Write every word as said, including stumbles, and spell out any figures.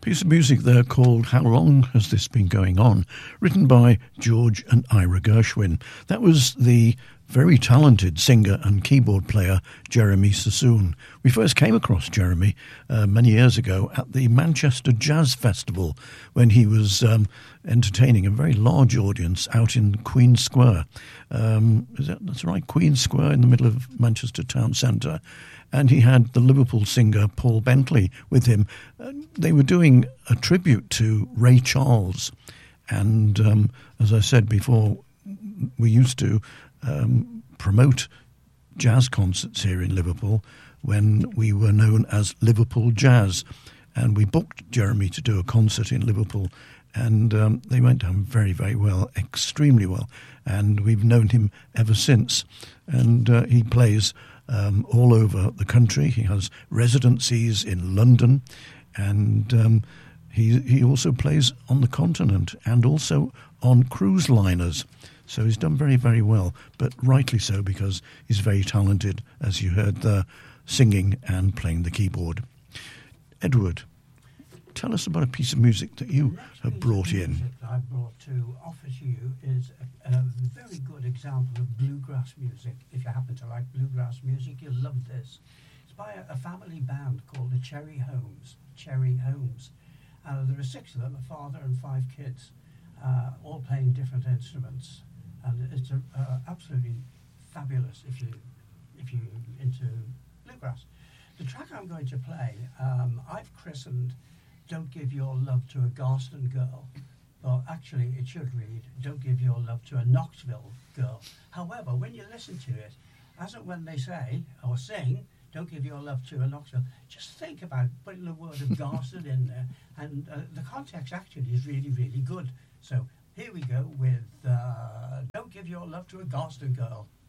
Piece of music there called How Long Has This Been Going On, written by George and Ira Gershwin. That was the very talented singer and keyboard player Jeremy Sassoon. We first came across Jeremy uh, many years ago at the Manchester Jazz Festival when he was um, entertaining a very large audience out in Queen Square. Um, is that, that's right, Queen Square in the middle of Manchester town centre. And he had the Liverpool singer Paul Bentley with him. Uh, they were doing a tribute to Ray Charles. And um, as I said before, we used to um, promote jazz concerts here in Liverpool when we were known as Liverpool Jazz. And we booked Jeremy to do a concert in Liverpool. And um, they went down very, very well, extremely well. And we've known him ever since. And uh, he plays Um, all over the country. He has residencies in London, and um, he he also plays on the continent and also on cruise liners. So he's done very, very well, but rightly so, because he's very talented, as you heard there, singing and playing the keyboard. Edward, tell us about a piece of music that you have brought in. The music that I brought to offer to you is a, a very good example of bluegrass music. If you happen to like bluegrass music, you'll love this. It's by a, a family band called the Cherry Homes. Cherry Homes. Uh, there are six of them, a father and five kids, uh, all playing different instruments, and it's a, uh, absolutely fabulous if you if you into bluegrass. The track I'm going to play, um, I've christened "Don't Give Your Love to a Garston Girl," but actually it should read "Don't Give Your Love to a Knoxville Girl." However, when you listen to it, as and when they say or sing "Don't Give Your Love to a Knoxville," just think about putting the word of Garston in there, and uh, the context actually is really, really good. So here we go with uh, "Don't Give Your Love to a Garston Girl."